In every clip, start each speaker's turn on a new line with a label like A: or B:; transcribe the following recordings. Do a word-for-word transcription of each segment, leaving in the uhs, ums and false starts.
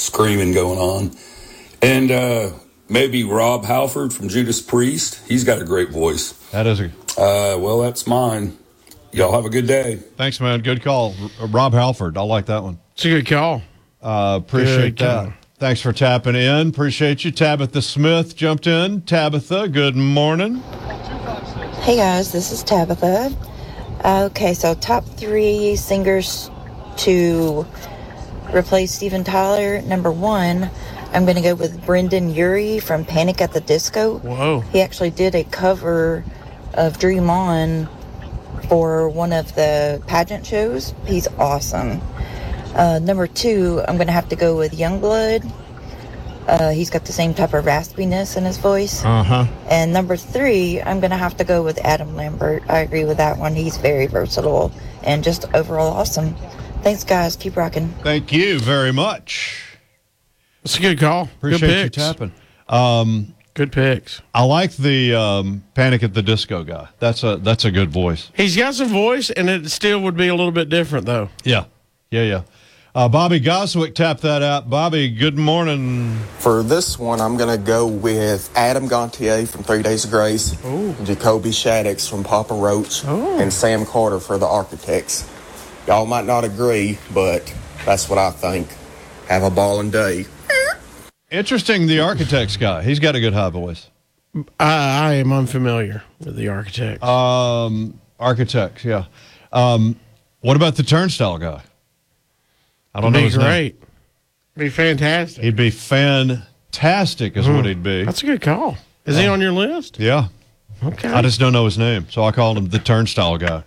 A: screaming going on. And uh, maybe Rob Halford from Judas Priest. He's got a great voice.
B: That is a...
A: Uh, well, that's mine. Y'all have a good day.
B: Thanks, man. Good call. R- Rob Halford. I like that one.
C: It's a good call.
B: Uh, appreciate
C: good
B: that.
C: Call.
B: Thanks for tapping in. Appreciate you. Tabitha Smith jumped in. Tabitha, good morning.
D: Hey, guys. This is Tabitha. Okay, so top three singers to replace Steven Tyler. Number one, I'm going to go with Brendan Urie from Panic at the Disco.
C: Whoa.
D: He actually did a cover of Dream On for one of the pageant shows. He's awesome. Uh, number two, I'm going to have to go with Youngblood. Uh, he's got the same type of raspiness in his voice.
B: Uh-huh.
D: And number three, I'm going to have to go with Adam Lambert. I agree with that one. He's very versatile and just overall awesome. Thanks, guys. Keep rocking.
B: Thank you very much.
C: That's a good call.
B: Appreciate
C: good
B: you
C: picks.
B: tapping. Um,
C: good picks.
B: I like the um, Panic at the Disco guy. That's a that's a good voice.
C: He's got some voice, and it still would be a little bit different, though.
B: Yeah. Yeah, yeah. Uh, Bobby Goswick tapped that out. Bobby, good morning.
E: For this one, I'm going to go with Adam Gontier from Three Days of Grace,
C: Ooh.
E: Jacoby Shaddix from Papa Roach,
C: Ooh.
E: and Sam Carter for the Architects. Y'all might not agree, but that's what I think. Have a ballin' day.
B: Interesting, the Architects guy. He's got a good high voice.
C: I, I am unfamiliar with the Architects.
B: Um, Architects, yeah. Um, what about the Turnstile guy? I don't
C: It'd
B: know
C: be
B: his name.
C: great. Be fantastic.
B: He'd be fantastic is
C: Hmm.
B: what he'd be.
C: That's a good call. Is he on your list?
B: Yeah.
C: Okay.
B: I just don't know his name, so I called him the Turnstile guy.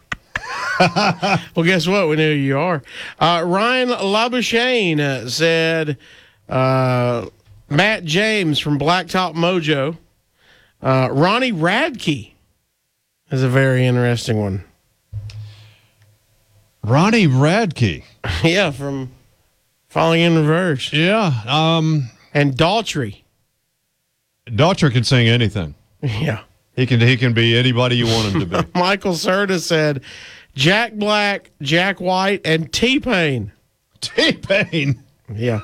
C: Well, guess what? We know who you are. Uh, Ryan Labuschagne uh, said uh, Matt James from Blacktop Mojo. Uh, Ronnie Radke is a very interesting one.
B: Ronnie Radke.
C: Yeah, from Falling in Reverse.
B: Yeah. Um,
C: and Daltrey.
B: Daltrey can sing anything.
C: Yeah.
B: He can he can be anybody you want him to be.
C: Michael Serta said Jack Black, Jack White, and T-Pain.
B: T-Pain.
C: Yeah.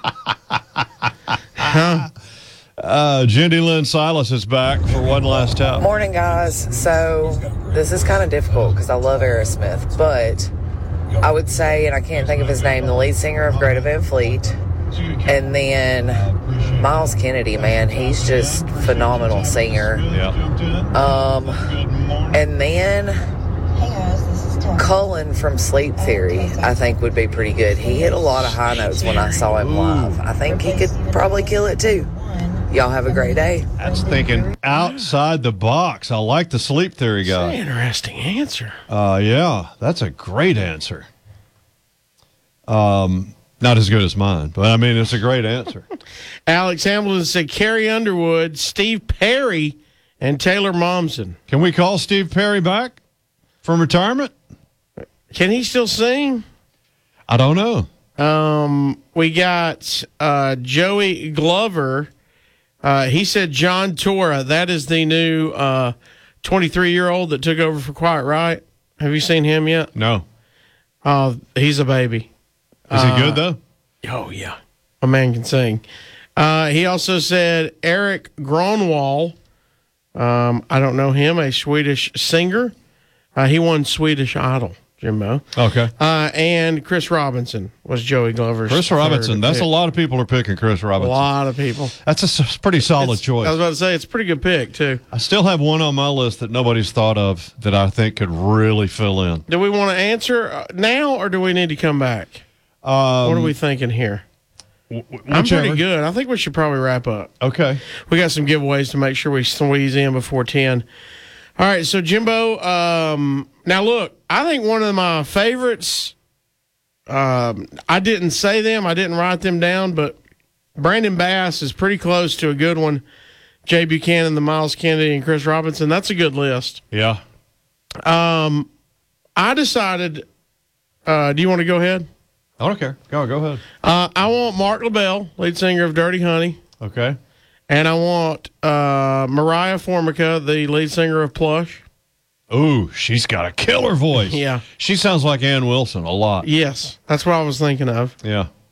C: Huh?
B: Uh, Jendy Lynn Silas is back for one last tap.
F: Morning, guys. So this is kind of difficult because I love Aerosmith, but I would say, and I can't think of his name, the lead singer of Greta Van Fleet, and then Miles Kennedy, man, he's just phenomenal singer.
B: Yeah.
F: Um, and then Cullen from Sleep Theory, I think would be pretty good. He hit a lot of high notes when I saw him live. I think he could probably kill it too. Y'all have a great day.
B: That's thinking outside the box. I like the Sleep Theory guy.
C: That's an interesting answer.
B: Uh, yeah, that's a great answer. Um, not as good as mine, but I mean, it's a great answer.
C: Alex Hamilton said Carrie Underwood, Steve Perry, and Taylor Momsen.
B: Can we call Steve Perry back from retirement?
C: Can he still sing?
B: I don't know.
C: Um, we got uh, Joey Glover. Uh, he said John Tora. That is the new uh, twenty-three-year-old that took over for Quiet Riot. Have you seen him yet?
B: No.
C: Oh, he's a baby.
B: Is he
C: Uh,
B: good, though?
C: Oh, yeah. A man can sing. Uh, he also said Eric Gronwall. Um, I don't know him, a Swedish singer. Uh, he won Swedish Idol, Jimbo.
B: Okay.
C: Uh, and Chris Robinson was Joey Glover's
B: Chris
C: third
B: Robinson. That's
C: pick.
B: a lot of people are picking Chris
C: A
B: Robinson.
C: lot of people.
B: That's a s- pretty solid
C: It's-
B: choice.
C: I was about to say, it's a pretty good pick, too.
B: I still have one on my list that nobody's thought of that I think could really fill in.
C: Do we want to answer uh, now, or do we need to come back?
B: Um,
C: what are we thinking here?
B: w-
C: I'm
B: whichever.
C: pretty good. I think we should probably wrap up.
B: Okay.
C: We got some giveaways to make sure we squeeze in before ten. All right, so Jimbo, um, now look, I think one of my favorites, um, I didn't say them, I didn't write them down, but Brandon Bass is pretty close to a good one. Jay Buchanan, the Miles Kennedy, and Chris Robinson. That's a good list.
B: Yeah.
C: Um, I decided, uh, do you want to go ahead?
B: I don't care. Go, go ahead.
C: Uh, I want Mark LaBelle, lead singer of Dirty Honey.
B: Okay.
C: And I want uh, Mariah Formica, the lead singer of Plush.
B: Ooh, she's got a killer voice.
C: Yeah.
B: She sounds like Ann Wilson a lot.
C: Yes, that's what I was thinking of.
B: Yeah.